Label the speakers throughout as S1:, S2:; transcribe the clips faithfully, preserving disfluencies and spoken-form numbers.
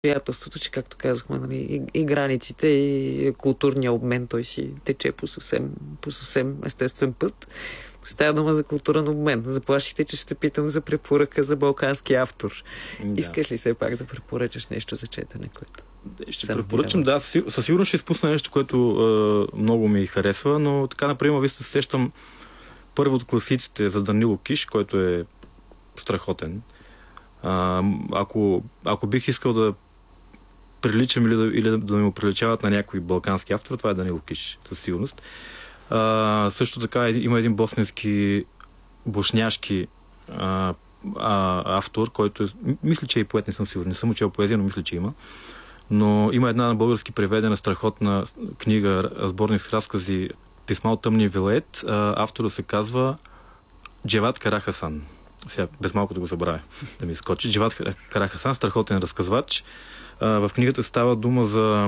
S1: приятелството, че, както казахме, нали, и, и границите, и културния обмен, той си тече по съвсем, по съвсем естествен път. Става дума за културен обмен. Заплашихте, че ще питам за препоръка за балкански автор. Да. Искаш ли все пак да препоръчаш нещо за четене, което...
S2: Ще препоръчам, да. Със сигурност ще изпусна нещо, което е, много ми харесва, но така, например, ви се сещам първо от класиците за Данило Киш, който е страхотен. А, ако, ако бих искал да приличам или да, или да ми приличават на някой балкански автор, това е Данило Киш, със сигурност. А, също така има един босненски бошняшки а, а, автор, който е, мисля, че е и поет, не съм сигурен, не съм учил поезия, но мисля, че има. Но има една на български преведена страхотна книга, сборник с разкази Писма от тъмния вилет. Автора се казва Джеват Карахасан. Сега, без малко да го забравя, да ми скочи. Джеват Карахасан, страхотен разказвач. В книгата става дума за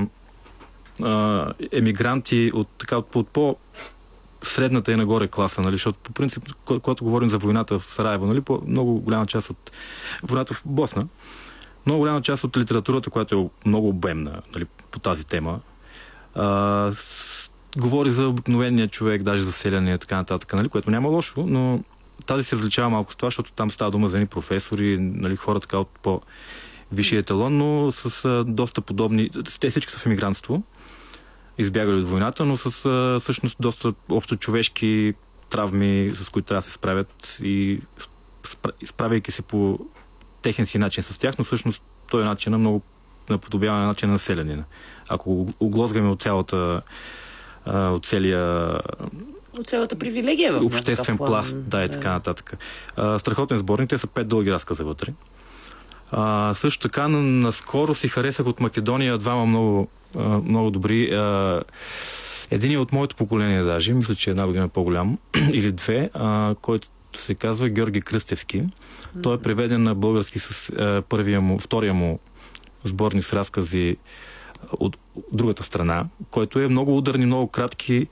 S2: емигранти от, така, от, от по средната и нагоре класа, нали? Защото по принцип, когато говорим за войната в Сараево, нали? По много голяма част от войната в Босна, много голяма част от литературата, която е много обемна, нали, по тази тема, а, с, говори за обикновения човек, даже за селяния и така нататък, нали, което няма лошо, но тази се различава малко с това, защото там става дума за едни професори, нали, хора така от по-висшия еталон, но с а, доста подобни... Те всички са в емигрантство, избягали от войната, но с а, всъщност доста общо човешки травми, с които трябва да се справят и справяйки се по техен си начин с тях, но всъщност той е начинът много наподобява на начин на селянина. Ако оглозгаме от цялата от целия
S1: от цялата привилегия в
S2: обществен пласт, да, и така нататък. А, страхотен сборник, те са пет дълги разказа вътре. А, също така, наскоро си харесах от Македония двама много, много добри. А, един е от моето поколение даже, мисля, че една година по-голям, или две, а, който се казва Георги Кръстевски. Mm-hmm. Той е преведен на български с а, първия му, втория му сборник с разкази от другата страна, който е много ударни, много кратки,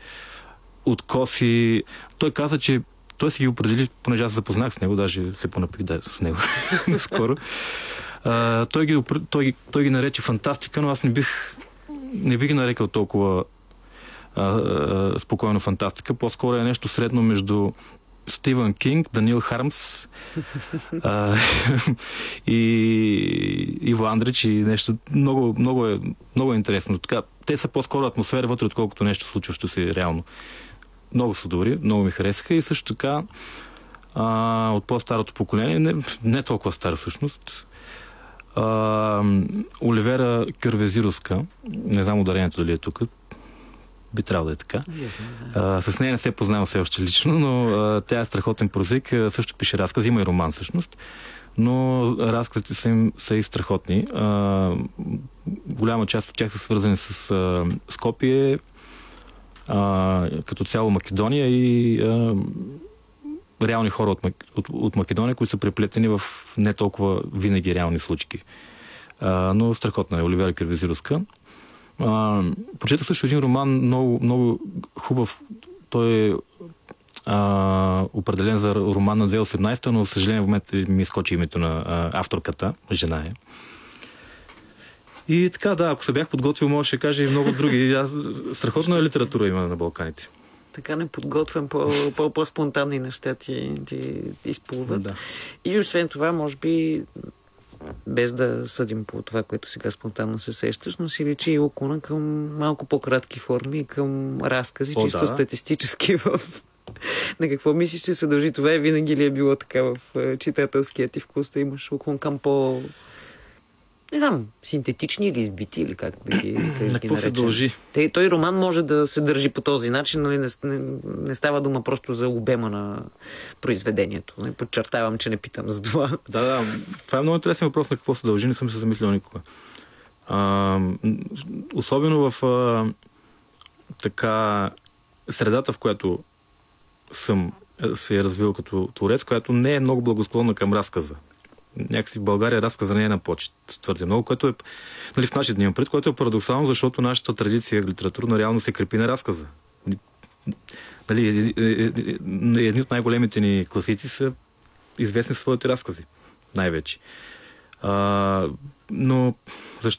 S2: откоси. Той каза, че той си ги определи, понеже аз запознах с него, даже се понапих да, с него скоро. А, той, ги, той, той ги нарече фантастика, но аз не бих не бих ги нарекал толкова а, а, спокойно фантастика. По-скоро е нещо средно между Стивън Кинг, Даниел Хармс а, и Иво Андрич и нещо много, много, е, много е интересно. Така, те са по-скоро атмосфера вътре, отколкото нещо случващо се реално. Много са добри, много ми харесаха и също така а, от по-старото поколение, не, не толкова стара всъщност, а, Оливера Кървезируска, не знам ударението дали е тук, би трябвало да е така. Да. А, с нея не се познавам все още лично, но а, тя е страхотен прозик, също пише разкази, има и роман всъщност, но разказите са, им, са и страхотни. А, голяма част от тях са свързани с а, Скопие, а, като цяло Македония и а, реални хора от, от, от Македония, които са преплетени в не толкова винаги реални случки. А, но страхотна е Оливера Кървезируска. Uh, прочетах също един роман, много, много хубав. Той е uh, определен за роман на две хиляди и осемнадесета, но в съжаление в момента ми изкочи името на uh, авторката, жена е. И така, да, ако се бях подготвил, може да кажа и много други. Аз, страхотна литература има на Балканите.
S1: Така не подготвям по-спонтанни неща ти, ти изплуват. Да. И освен това, може би, без да съдим по това, което сега спонтанно се сещаш, но си личи и уклона към малко по-кратки форми и към разкази, О, чисто да. статистически в... На какво мислиш, че се дължи това и винаги ли е било така в читателския ти вкус, да имаш уклон към по... Не знам, синтетични или избити, или как да ги, как
S2: на какво се дължи?
S1: Той, той роман може да се държи по този начин, нали? не, не, не става дума просто за обема на произведението. Не? Подчертавам, че не питам за това.
S2: Да, да, това е много интересен въпрос на какво се дължи, не съм се замислил никога. А, особено в а, така средата, в която съм се е развил като творец, която не е много благосклонна към разказа. Някакси в България разказа не е на почет твърде много, което е, нали, в нашия дневен пред, което е парадоксално, защото нашата традиция литературна реално се крепи на разказа. Нали, едни от най-големите ни класици са известни своите разкази. Най-вече. А, но защо